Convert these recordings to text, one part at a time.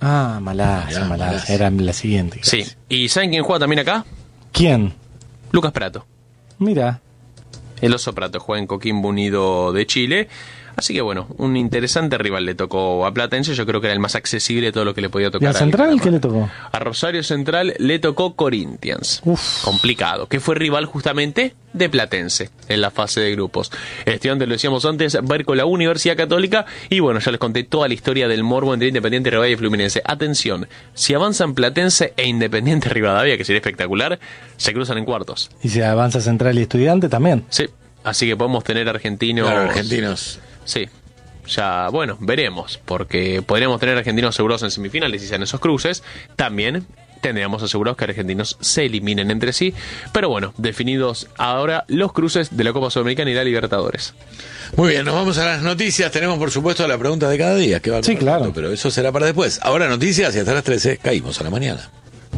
Malasia. Era la siguiente. Sí. ¿Y saben quién juega también acá? ¿Quién? Lucas Prato. Mira. El Oso Prato juega en Coquimbo Unido de Chile. Así que bueno, un interesante rival le tocó a Platense. Yo creo que era el más accesible de todo lo que le podía tocar. ¿Y a Central qué le tocó? A Rosario Central le tocó Corinthians. Complicado. Que fue rival justamente de Platense en la fase de grupos. El estudiante, lo decíamos antes, va a ir con la Universidad Católica. Y bueno, ya les conté toda la historia del morbo entre Independiente Rivadavia y Fluminense. Atención, si avanzan Platense e Independiente Rivadavia, que sería espectacular, se cruzan en cuartos. ¿Y si avanza Central y Estudiante también? Sí, así que podemos tener argentinos. Claro, argentinos. Sí, ya, bueno, veremos, porque podríamos tener argentinos asegurados en semifinales y sean esos cruces. También tendríamos asegurados que argentinos se eliminen entre sí. Pero bueno, definidos ahora los cruces de la Copa Sudamericana y la Libertadores. Muy bien, nos vamos a las noticias. Tenemos, por supuesto, la pregunta de cada día. Que va sí, claro. Rato, pero eso será para después. Ahora noticias y hasta las 13 caímos a la mañana.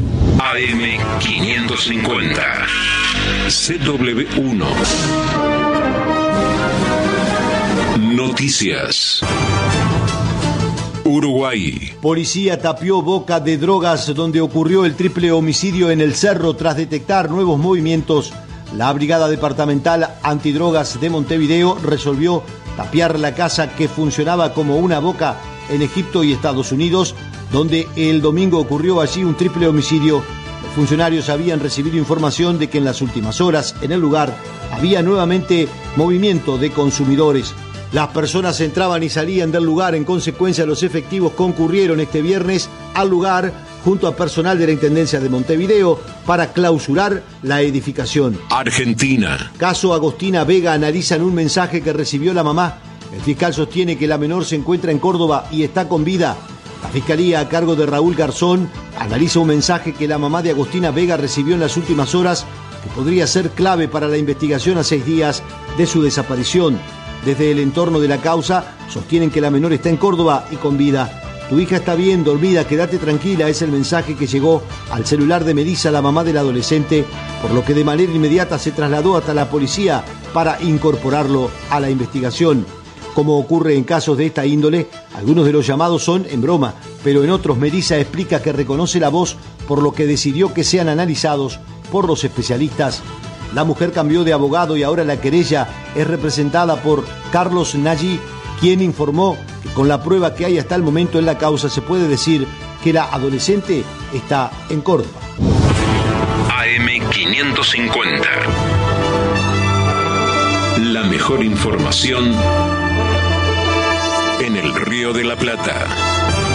AM550 CW1 Noticias. Uruguay. Policía tapió boca de drogas donde ocurrió el triple homicidio en el Cerro tras detectar nuevos movimientos. La Brigada Departamental Antidrogas de Montevideo resolvió tapiar la casa que funcionaba como una boca en Egipto y Estados Unidos, donde el domingo ocurrió allí un triple homicidio. Los funcionarios habían recibido información de que en las últimas horas en el lugar había nuevamente movimiento de consumidores. Las personas entraban y salían del lugar. En consecuencia, los efectivos concurrieron este viernes al lugar junto a personal de la Intendencia de Montevideo para clausurar la edificación. Argentina. Caso Agostina Vega, analizan un mensaje que recibió la mamá. El fiscal sostiene que la menor se encuentra en Córdoba y está con vida. La Fiscalía, a cargo de Raúl Garzón, analiza un mensaje que la mamá de Agostina Vega recibió en las últimas horas, que podría ser clave para la investigación a 6 días de su desaparición. Desde el entorno de la causa sostienen que la menor está en Córdoba y con vida. Tu hija está bien, dormida, quédate tranquila, es el mensaje que llegó al celular de Melissa, la mamá del adolescente, por lo que de manera inmediata se trasladó hasta la policía para incorporarlo a la investigación. Como ocurre en casos de esta índole, algunos de los llamados son en broma, pero en otros Melissa explica que reconoce la voz, por lo que decidió que sean analizados por los especialistas. La mujer cambió de abogado y ahora la querella es representada por Carlos Nagy, quien informó que con la prueba que hay hasta el momento en la causa se puede decir que la adolescente está en Córdoba. AM550. La mejor información en el Río de la Plata.